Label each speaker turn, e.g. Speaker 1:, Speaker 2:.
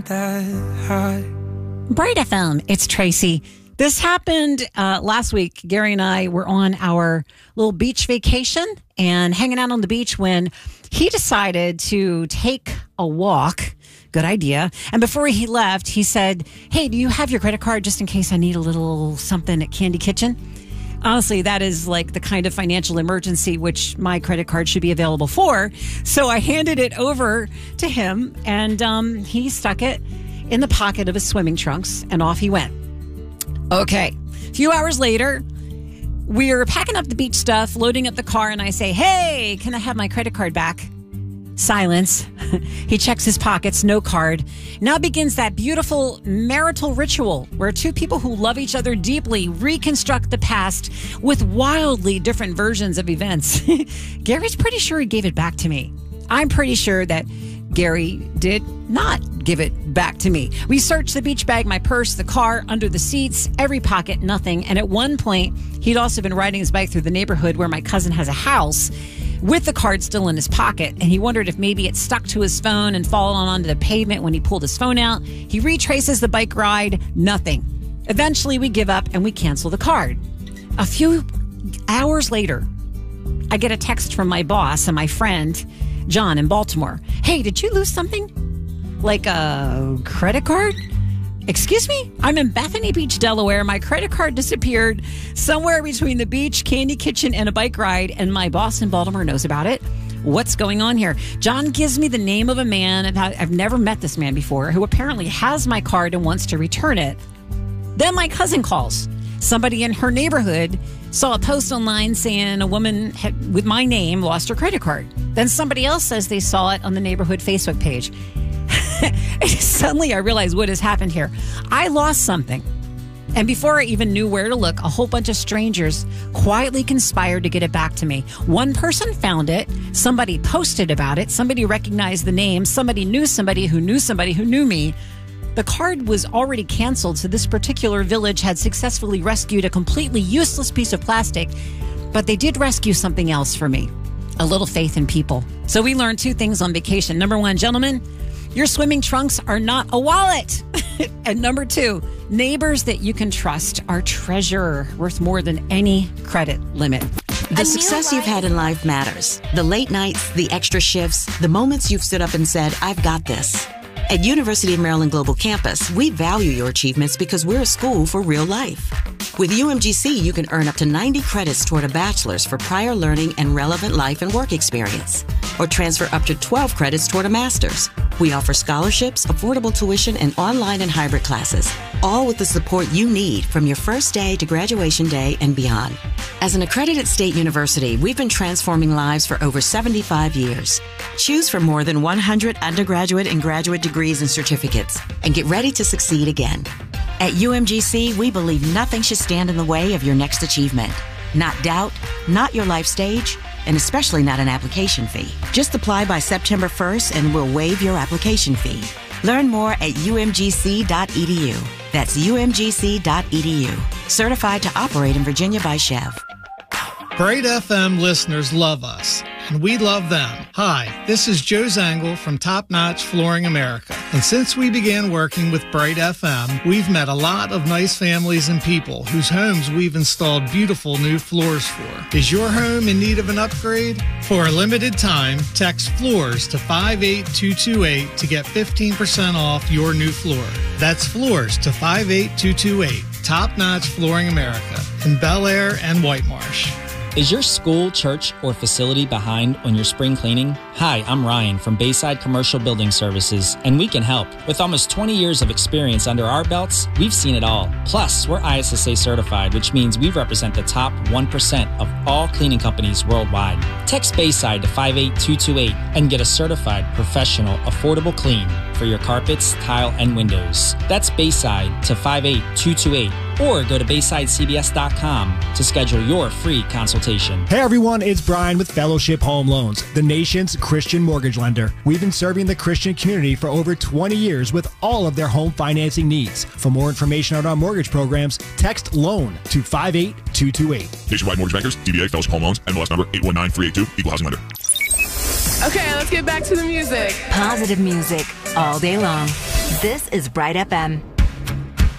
Speaker 1: Bright FM, it's Tracy. This happened last week. Gary and I were on our little beach vacation and hanging out on the beach when he decided to take a walk. Good idea. And before he left, he said, "Hey, do you have your credit card just in case I need a little something at Candy Kitchen?" Honestly, that is like the kind of financial emergency which my credit card should be available for. So I handed it over to him, and he stuck it in the pocket of his swimming trunks, and off he went. Okay. A few hours later, we're packing up the beach stuff, loading up the car, and I say, "Hey, can I have my credit card back?" Silence. He checks his pockets, no card. Now begins that beautiful marital ritual where two people who love each other deeply reconstruct the past with wildly different versions of events. Gary's pretty sure he gave it back to me. I'm pretty sure that Gary did not give it back to me. We searched the beach bag, my purse, the car, under the seats, every pocket, nothing. And at one point, he'd also been riding his bike through the neighborhood where my cousin has a house with the card still in his pocket. And he wondered if maybe it stuck to his phone and fallen onto the pavement when he pulled his phone out. He retraces the bike ride, nothing. Eventually, we give up and we cancel the card. A few hours later, I get a text from my boss and my friend, John, in Baltimore. "Hey, did you lose something? Like a credit card?" "Excuse me? I'm in Bethany Beach, Delaware. My credit card disappeared somewhere between the beach, Candy Kitchen, and a bike ride, and my boss in Baltimore knows about it. What's going on here?" John gives me the name of a man. I've never met this man before, who apparently has my card and wants to return it. Then my cousin calls. Somebody in her neighborhood saw a post online saying a woman with my name lost her credit card. Then somebody else says they saw it on the neighborhood Facebook page. Suddenly I realized what has happened here. I lost something. And before I even knew where to look, a whole bunch of strangers quietly conspired to get it back to me. One person found it. Somebody posted about it. Somebody recognized the name. Somebody knew somebody who knew somebody who knew me. The card was already canceled, so this particular village had successfully rescued a completely useless piece of plastic. But they did rescue something else for me. A little faith in people. So we learned two things on vacation. Number one, gentlemen, your swimming trunks are not a wallet. And number two, neighbors that you can trust are treasure worth more than any credit limit.
Speaker 2: The success you've had in life matters. The late nights, the extra shifts, the moments you've stood up and said, "I've got this." At University of Maryland Global Campus, we value your achievements because we're a school for real life. With UMGC, you can earn up to 90 credits toward a bachelor's for prior learning and relevant life and work experience, or transfer up to 12 credits toward a master's. We offer scholarships, affordable tuition, and online and hybrid classes, all with the support you need from your first day to graduation day and beyond. As an accredited state university, we've been transforming lives for over 75 years. Choose from more than 100 undergraduate and graduate degrees and certificates, and get ready to succeed again. At UMGC, we believe nothing should stand in the way of your next achievement. Not doubt, not your life stage, and especially not an application fee. Just apply by September 1st and we'll waive your application fee. Learn more at umgc.edu. That's umgc.edu. Certified to operate in Virginia by Chev.
Speaker 3: Bright FM listeners love us, and we love them. Hi, this is Joe Zangle from Top Notch Flooring America. And since we began working with Bright FM, we've met a lot of nice families and people whose homes we've installed beautiful new floors for. Is your home in need of an upgrade? For a limited time, text FLOORS to 58228 to get 15% off your new floor. That's FLOORS to 58228. Top Notch Flooring America in Bel Air and White Marsh.
Speaker 4: Is your school, church, or facility behind on your spring cleaning? Hi, I'm Ryan from Bayside Commercial Building Services, and we can help. With almost 20 years of experience under our belts, we've seen it all. Plus, we're ISSA certified, which means we represent the top 1% of all cleaning companies worldwide. Text Bayside to 58228 and get a certified, professional, affordable clean for your carpets, tile, and windows. That's Bayside to 58228. Or go to BaysideCBS.com to schedule your free consultation.
Speaker 5: Hey everyone, it's Brian with Fellowship Home Loans, the nation's Christian mortgage lender. We've been serving the Christian community for over 20 years with all of their home financing needs. For more information on our mortgage programs, text LOAN to 58228.
Speaker 6: Nationwide Mortgage Bankers, DBA Fellowship Home Loans, NMLS number 819382, Equal Housing Lender.
Speaker 7: Okay, let's get back to the music.
Speaker 2: Positive music all day long.
Speaker 7: This is Bright FM.